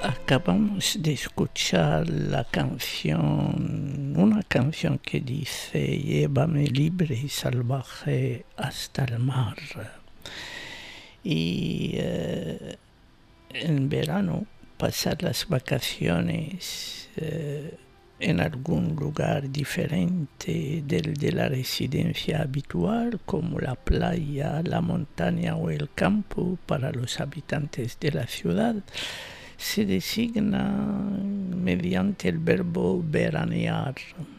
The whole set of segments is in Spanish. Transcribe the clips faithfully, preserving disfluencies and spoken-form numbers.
Acabamos de escuchar la canción, una canción que dice "Llévame libre y salvaje hasta el mar". Y eh, en verano pasar las vacaciones eh, en algún lugar diferente del de la residencia habitual, como la playa, la montaña o el campo para los habitantes de la ciudad, se designa mediante el verbo veranear,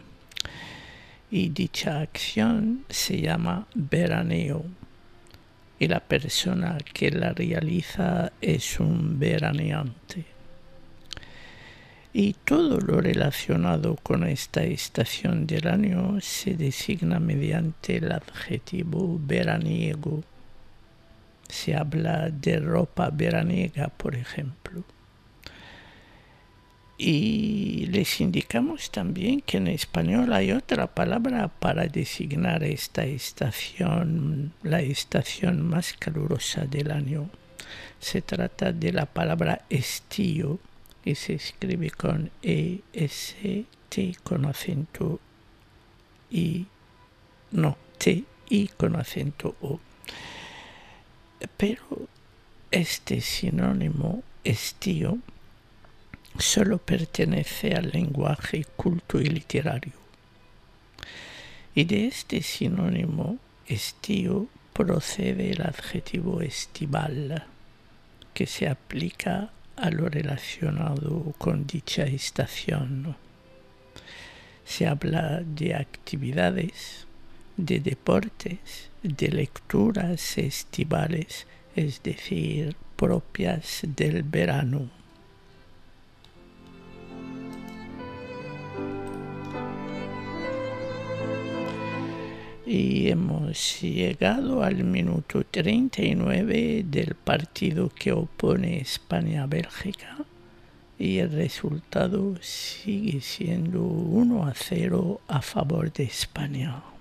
y dicha acción se llama veraneo, y la persona que la realiza es un veraneante. Y todo lo relacionado con esta estación del año se designa mediante el adjetivo veraniego. Se habla de ropa veraniega, por ejemplo. Y les indicamos también que en español hay otra palabra para designar esta estación, la estación más calurosa del año. Se trata de la palabra estío, y se escribe con E S T con acento I, no, T I con acento O. Pero este sinónimo estío solo pertenece al lenguaje culto y literario. Y de este sinónimo estío procede el adjetivo estival, que se aplica a lo relacionado con dicha estación. Se habla de actividades, de deportes, de lecturas estivales, es decir, propias del verano. Y hemos llegado al minuto treinta y nueve del partido que opone España a Bélgica, y el resultado sigue siendo uno a cero a favor de España.